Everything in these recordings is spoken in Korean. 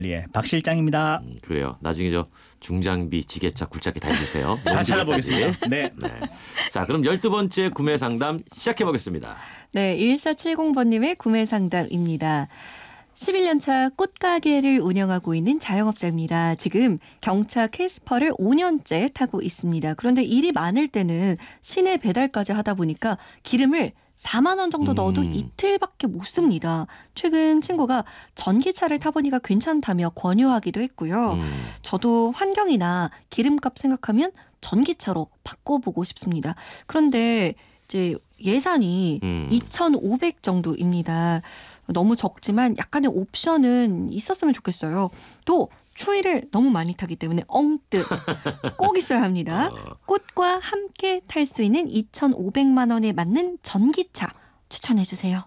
예, 박 실장입니다. 그래요. 나중에 저 중장비, 지게차, 굴착기 다 해주세요. 다 찾아보겠습니다. 네. 자, 그럼 12번째 구매 상담 시작해 보겠습니다. 네, 1470번님의 구매 상담입니다. 11년차 꽃가게를 운영하고 있는 자영업자입니다. 지금 경차 캐스퍼를 5년째 타고 있습니다. 그런데 일이 많을 때는 시내 배달까지 하다 보니까 기름을 4만 원 정도 넣어도 이틀밖에 못 씁니다. 최근 친구가 전기차를 타보니까 괜찮다며 권유하기도 했고요. 저도 환경이나 기름값 생각하면 전기차로 바꿔보고 싶습니다. 그런데 이제 예산이 2,500 정도입니다. 너무 적지만 약간의 옵션은 있었으면 좋겠어요. 또 추위를 너무 많이 타기 때문에 엉뜨 꼭 있어야 합니다. 꽃과 함께 탈 수 있는 2,500만 원에 맞는 전기차 추천해 주세요.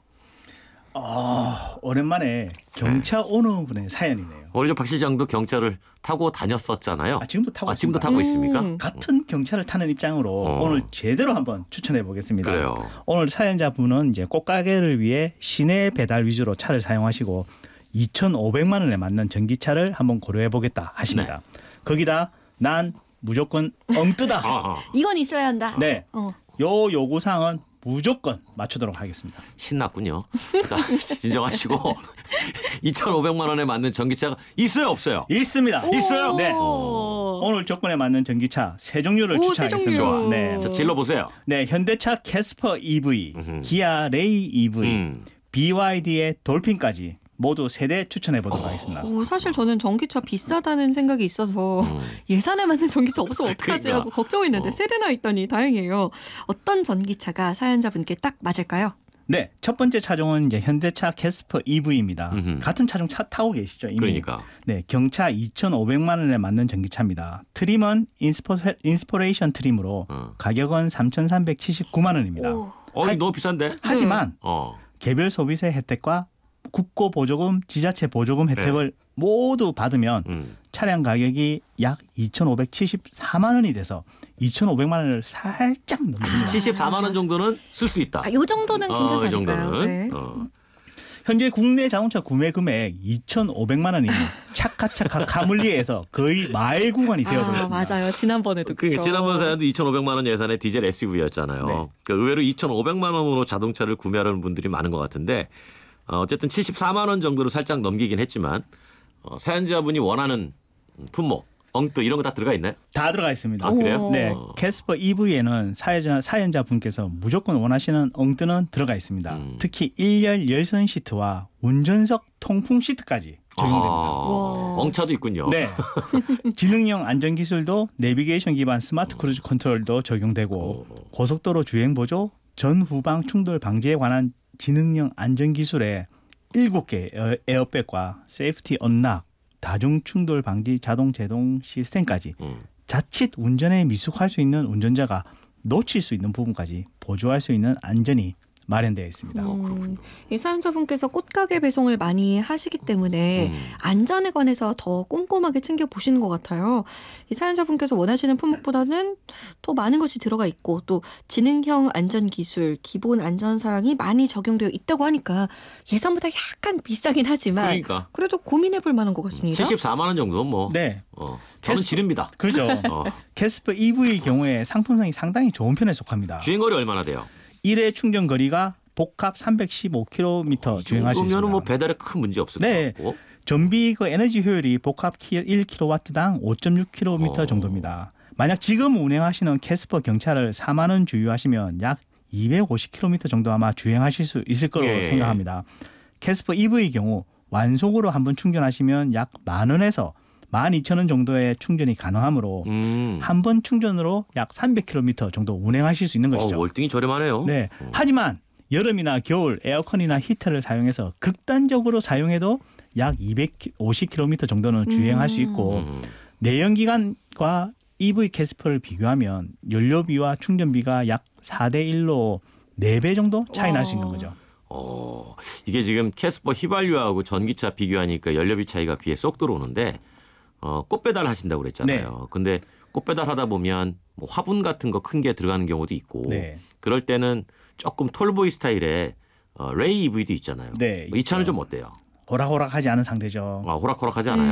오랜만에 경차 오너분의 사연이네요. 우리 박 실장도 경차를 타고 다녔었잖아요. 지금도 타고 있습니다. 지금도 타고 있습니까? 같은 경차를 타는 입장으로 오늘 제대로 한번 추천해 보겠습니다. 그래요. 오늘 사연자분은 이제 꽃가게를 위해 시내 배달 위주로 차를 사용하시고 2,500만 원에 맞는 전기차를 한번 고려해 보겠다 하십니다. 네. 거기다 난 무조건 엉뜨다. 이건 있어야 한다. 네. 요 요구사항은 무조건 맞추도록 하겠습니다. 신났군요. 자, 진정하시고 2,500만 원에 맞는 전기차가 있어요, 없어요? 있습니다. 있어요? 네. 오늘 조건에 맞는 전기차 세 종류를 추천하겠습니다. 좋아. 네. 자, 질러 보세요. 네, 현대차 캐스퍼 EV, 기아 레이 EV, BYD의 돌핀까지 모두 세 대 추천해 보도록 하겠습니다. 사실 저는 전기차 비싸다는 생각이 있어서 예산에 맞는 전기차 없으면 어떡하지 하고 걱정했는데 세 대나 있다니 다행이에요. 어떤 전기차가 사연자분께 딱 맞을까요? 네, 첫 번째 차종은 이제 현대차 캐스퍼 EV입니다. 같은 차종 타고 계시죠? 이미. 그러니까. 네, 경차 2,500만 원에 맞는 전기차입니다. 트림은 인스포레이션 트림으로 가격은 3,379만 원입니다. 이거 너무 비싼데? 하지만 개별 소비세 혜택과 국고 보조금, 지자체 보조금 혜택을 모두 받으면 차량 가격이 약 2,574만 원이 돼서 2,500만 원을 살짝 넘습니다. 74만 원 정도는 쓸 수 있다. 이 정도는 괜찮지 않을까요? 네. 현재 국내 자동차 구매 금액 2,500만 원이 차카차카 카물리에서 거의 마일 구간이 되어버렸습니다. 맞아요. 지난번에도 그렇죠. 지난번 사연도 2,500만 원 예산의 디젤 SUV였잖아요. 네. 그러니까 의외로 2,500만 원으로 자동차를 구매하는 분들이 많은 것 같은데 어쨌든 74만 원 정도로 살짝 넘기긴 했지만 사연자분이 원하는 품목, 엉뜨 이런 거 다 들어가 있나요? 다 들어가 있습니다. 그래요? 네, 캐스퍼 EV에는 사연자분께서 무조건 원하시는 엉뜨는 들어가 있습니다. 특히 1열 열선 시트와 운전석 통풍 시트까지 적용됩니다. 엉차도 있군요. 네, 지능형 안전기술도 내비게이션 기반 스마트 크루즈 컨트롤도 적용되고 고속도로 주행 보조, 전후방 충돌 방지에 관한 지능형 안전기술에 7개 에어백과 세이프티 언락, 다중 충돌 방지 자동 제동 시스템까지 자칫 운전에 미숙할 수 있는 운전자가 놓칠 수 있는 부분까지 보조할 수 있는 안전이 마련되어 있습니다. 이 사연자분께서 꽃가게 배송을 많이 하시기 때문에 안전에 관해서 더 꼼꼼하게 챙겨보시는 것 같아요. 이 사연자분께서 원하시는 품목보다는 더 많은 것이 들어가 있고 또 지능형 안전기술, 기본 안전사항이 많이 적용되어 있다고 하니까 예산보다 약간 비싸긴 하지만 그래도 고민해볼 만한 것 같습니다. 74만 원 정도는 뭐 네. 저는 지릅니다. 그렇죠. 캐스퍼 EV의 경우에 상품성이 상당히 좋은 편에 속합니다. 주행거리 얼마나 돼요? 1회 충전 거리가 복합 315km 주행할 수 있습니다. 그러면 뭐 배달에 큰 문제 없을 것 같고. 전비 에너지 효율이 복합 1kW당 5.6km 정도입니다. 만약 지금 운행하시는 캐스퍼 경차를 4만 원 주유하시면 약 250km 정도 아마 주행하실 수 있을 거로 생각합니다. 캐스퍼 EV의 경우 완속으로 한번 충전하시면 약 10,000원에서 12,000원 정도의 충전이 가능하므로 한 번 충전으로 약 300km 정도 운행하실 수 있는 것이죠. 월등히 저렴하네요. 네. 하지만 여름이나 겨울 에어컨이나 히터를 사용해서 극단적으로 사용해도 약 250km 정도는 주행할 수 있고 내연기관과 EV 캐스퍼를 비교하면 연료비와 충전비가 약 4대1로 4배 정도 차이 날 수 있는 거죠. 이게 지금 캐스퍼 휘발유하고 전기차 비교하니까 연료비 차이가 귀에 쏙 들어오는데 꽃배달 하신다고 그랬잖아요. 네. 근데 꽃배달 하다 보면 뭐 화분 같은 거 큰 게 들어가는 경우도 있고 그럴 때는 조금 톨보이 스타일의 레이 EV도 있잖아요. 네, 이 차는 좀 어때요? 호락호락하지 않은 상태죠. 호락호락하지 않아요.